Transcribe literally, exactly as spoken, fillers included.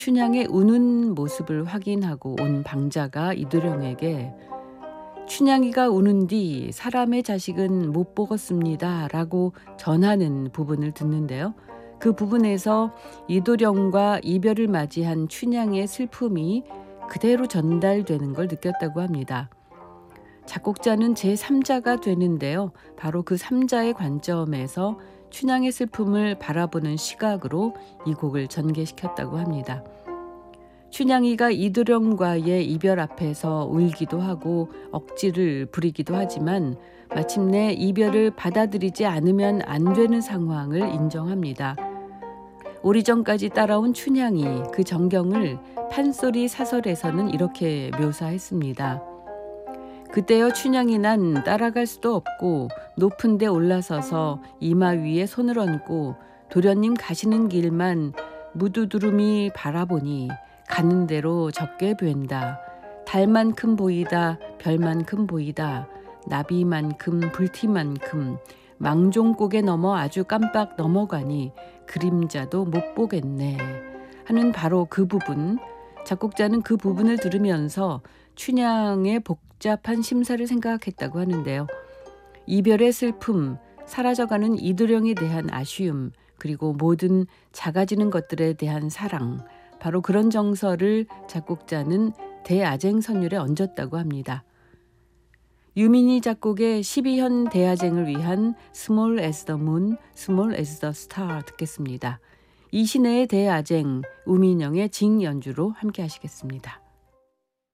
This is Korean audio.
춘향의 우는 모습을 확인하고 온 방자가 이도령에게 "춘향이가 우는 뒤 사람의 자식은 못 보겠습니다 라고 전하는 부분을 듣는데요. 그 부분에서 이도령과 이별을 맞이한 춘향의 슬픔이 그대로 전달되는 걸 느꼈다고 합니다. 작곡자는 제삼자가 되는데요. 바로 그 삼자의 관점에서 춘향의 슬픔을 바라보는 시각으로 이 곡을 전개시켰다고 합니다. 춘향이가 이도령과의 이별 앞에서 울기도 하고 억지를 부리기도 하지만 마침내 이별을 받아들이지 않으면 안 되는 상황을 인정합니다. 오리전까지 따라온 춘향이 그 정경을 판소리 사설에서는 이렇게 묘사했습니다. 그때여 춘향이 난 따라갈 수도 없고 높은 데 올라서서 이마 위에 손을 얹고 도련님 가시는 길만 무두두루미 바라보니 가는 대로 적게 뵌다. 달만큼 보이다 별만큼 보이다. 나비만큼 불티만큼 망종곡에 넘어 아주 깜빡 넘어가니 그림자도 못 보겠네 하는 바로 그 부분. 작곡자는 그 부분을 들으면서 춘향의 복잡한 심사를 생각했다고 하는데요. 이별의 슬픔, 사라져가는 이도령에 대한 아쉬움, 그리고 모든 작아지는 것들에 대한 사랑, 바로 그런 정서를 작곡자는 대아쟁선율에 얹었다고 합니다. 유민희 작곡의 십이현 대아쟁을 위한 Small as the Moon, Small as the Star 듣겠습니다. 이신혜의 대아쟁, 우민영의 징 연주로 함께 하시겠습니다.